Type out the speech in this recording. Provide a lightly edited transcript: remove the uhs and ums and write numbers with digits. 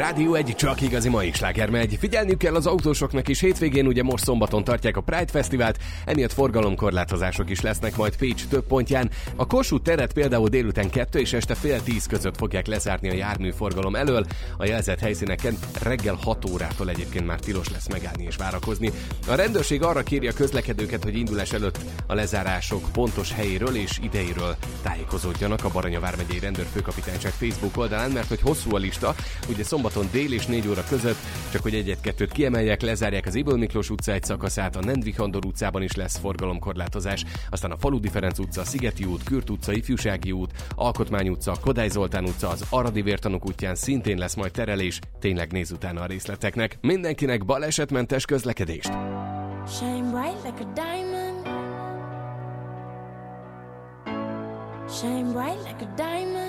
Rádió egy csak igazi mai sláger megy. Figyelniük kell az autósoknak is, hétvégén ugye most szombaton tartják a Pride Fesztivált, emiatt forgalomkorlátozások is lesznek majd Pécs több pontján. A Kossuth teret például délután 2 és este fél 10 között fogják lezárni a járműforgalom elől. A jelzett helyszíneken reggel 6 órától egyébként már tilos lesz megállni és várakozni. A rendőrség arra kéri a közlekedőket, hogy indulás előtt a lezárások pontos helyéről és idejéről tájékozódjanak a Baranya vármegyei rendőrfőkapitányság Facebook oldalán, mert hogy hosszú a lista, ugye szombaton dél és 4 óra között, csak hogy egyet-kettőt kiemeljek, lezárják az Ybl Miklós utca egy szakaszát, a Nendrich Andor utcában is lesz forgalomkorlátozás, aztán a Faludi Ferenc utca, Szigeti út, Kürt utca, Ifjúsági út, Alkotmány utca, Kodály Zoltán utca, az Aradi Vértanúk útján szintén lesz majd terelés, tényleg nézz utána a részleteknek. Mindenkinek balesetmentes közlekedést! Shine bright like a diamond. Shine bright like a diamond.